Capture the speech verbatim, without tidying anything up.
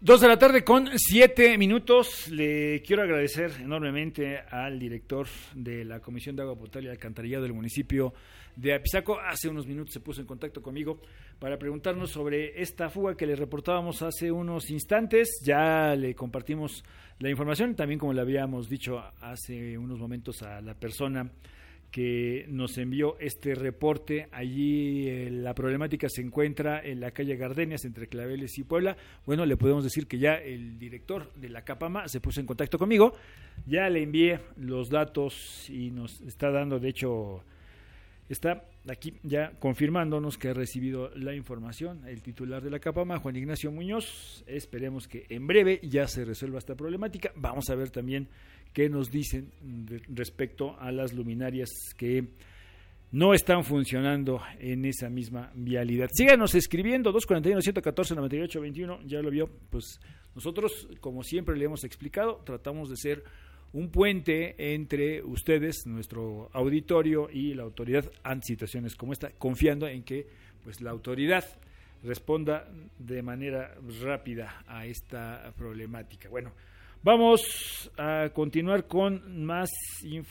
Dos de la tarde con siete minutos. Le quiero agradecer enormemente al director de la Comisión de Agua Potable y Alcantarillado del municipio de Apizaco. Hace unos minutos se puso en contacto conmigo para preguntarnos sobre esta fuga que le reportábamos hace unos instantes. Ya le compartimos la información, también como le habíamos dicho hace unos momentos a la persona que nos envió este reporte. Allí eh, la problemática se encuentra en la calle Gardenias, entre Claveles y Puebla. Bueno, le podemos decir que ya el director de la Capama se puso en contacto conmigo. Ya le envié los datos y nos está dando, de hecho, está aquí ya confirmándonos que ha recibido la información el titular de la Capama, Juan Ignacio Muñoz. Esperemos que en breve ya se resuelva esta problemática. Vamos a ver también qué nos dicen respecto a las luminarias que no están funcionando en esa misma vialidad. Síganos escribiendo, dos cuarenta y uno, ciento catorce, noventa y ocho, veintiuno, ya lo vio. Pues nosotros, como siempre le hemos explicado, tratamos de ser un puente entre ustedes, nuestro auditorio, y la autoridad ante situaciones como esta, confiando en que pues la autoridad responda de manera rápida a esta problemática. Bueno, vamos a continuar con más información.